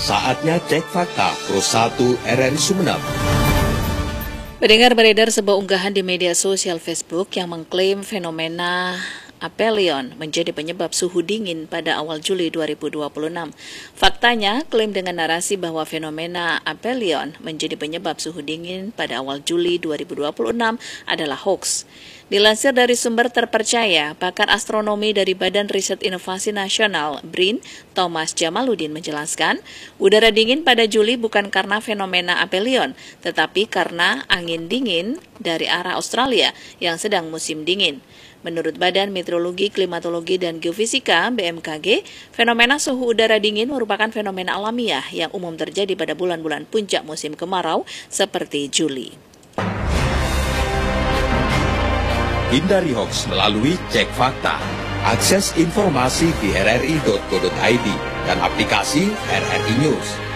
Saatnya cek fakta Pro 1 RRI Sumeneb. Mendengar beredar sebuah unggahan di media sosial Facebook yang mengklaim fenomena aphelion menjadi penyebab suhu dingin pada awal Juli 2026. Faktanya, klaim dengan narasi bahwa fenomena aphelion menjadi penyebab suhu dingin pada awal Juli 2026 adalah hoax. Dilansir dari sumber terpercaya, pakar astronomi dari Badan Riset Inovasi Nasional BRIN, Thomas Jamaludin menjelaskan, udara dingin pada Juli bukan karena fenomena aphelion, tetapi karena angin dingin dari arah Australia yang sedang musim dingin. Menurut Badan Meteorologi, Klimatologi, dan Geofisika (BMKG), fenomena suhu udara dingin merupakan fenomena alamiah yang umum terjadi pada bulan-bulan puncak musim kemarau seperti Juli. Hindari hoax melalui cek fakta. Akses informasi di rri.co.id dan aplikasi RRI News.